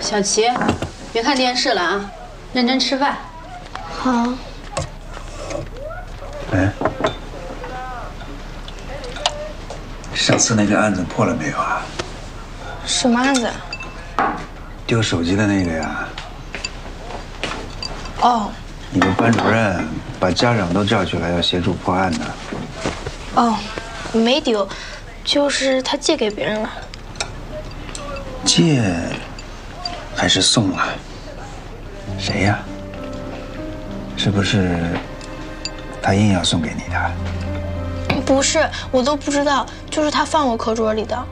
小齐，别看电视了啊，认真吃饭。 好。 哎，上次那个案子破了没有啊？ 什么案子？ 丢手机的那个呀。 哦。 你们班主任把家长都叫去了，要协助破案呢。 哦，没丢，就是他借给别人了。 借还是送啊？谁呀？是不是他硬要送给你的？ 不是，我都不知道，就是他放我课桌里的。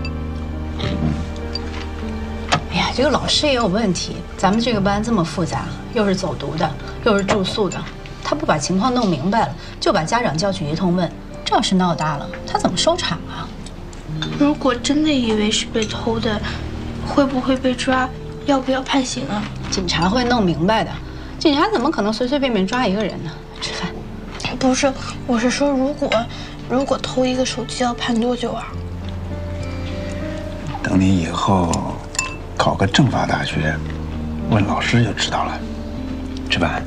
哎呀，这个老师也有问题。咱们这个班这么复杂，又是走读的，又是住宿的，他不把情况弄明白了，就把家长叫去一通问，这要是闹大了，他怎么收场啊？ 如果真的以为是被偷的，会不会被抓？要不要判刑啊？ 警察会弄明白的。警察怎么可能随随便便抓一个人呢？吃饭。 不是，我是说，如果偷一个手机要判多久啊？ 等你以后考个政法大学，问老师就知道了。吃饭。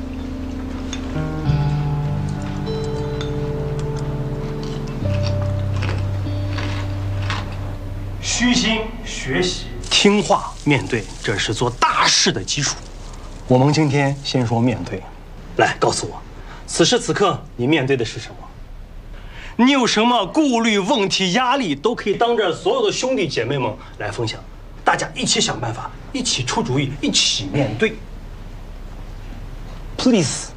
虚心学习，听话面对，这是做大事的基础。我们今天先说面对，来告诉我，此时此刻你面对的是什么？你有什么顾虑、问题、压力，都可以当着所有的兄弟姐妹们来分享，大家一起想办法，一起出主意，一起面对。Please。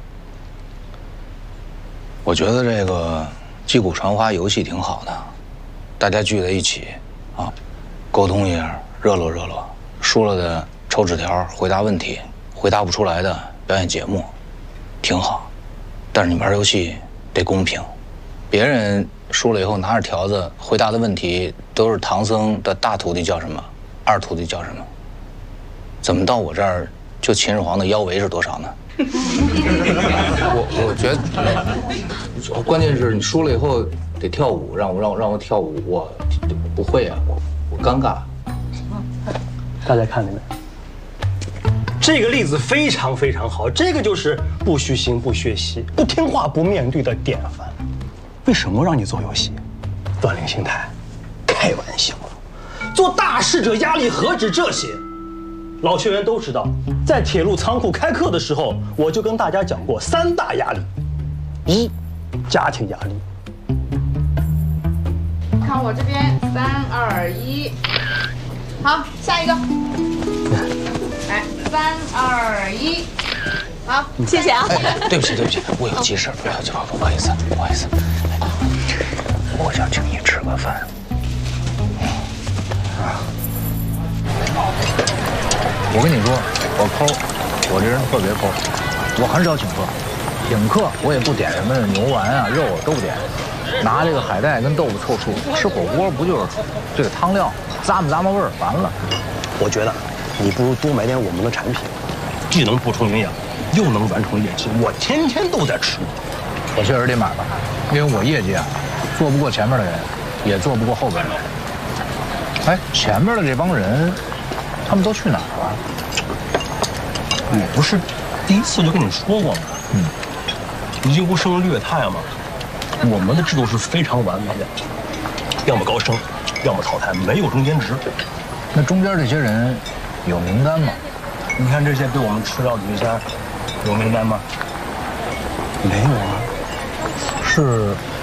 我觉得这个击鼓传花游戏挺好的，大家聚在一起啊，沟通一下，热络热络。输了的抽纸条回答问题，回答不出来的表演节目，挺好。但是你玩游戏得公平，别人输了以后拿着条子回答的问题都是唐僧的大徒弟叫什么，二徒弟叫什么，怎么到我这儿就秦始皇的腰围是多少呢？我觉得，关键是你输了以后得跳舞，让我跳舞，我不会啊，我尴尬。 大家看见没？这个例子非常非常好，这个就是不虚心、不学习、不听话、不面对的典范。为什么让你做游戏？锻炼心态。开玩笑，做大事者压力何止这些？老学员都知道，在铁路仓库开课的时候，我就跟大家讲过3大压力：一，家庭压力。 看我这边，3、2、1，好，下一个。来，3、2、1，好，谢谢啊。 哎，对不起，我有急事，不好意思。我想请你吃个饭。我跟你说，我抠，我这人特别抠，我很少请客，请客我也不点什么牛丸啊、肉都不点，拿这个海带跟豆腐凑数，吃火锅不就是这个汤料咂摸味儿，完了。 我觉得你不如多买点我们的产品，既能补充营养，又能完成业绩。我天天都在吃。 我确实得买吧，因为我业绩啊，做不过前面的人，也做不过后边的人。哎，前面的这帮人，他们都去哪儿了？ 我不是第一次就跟你说过吗？优胜劣汰嘛。我们的制度是非常完美的，要么高升，要么淘汰，没有中间值。 那中间这些人有名单吗？ 你看这些被我们吃掉的鱼虾，有名单吗？ 没有啊。 是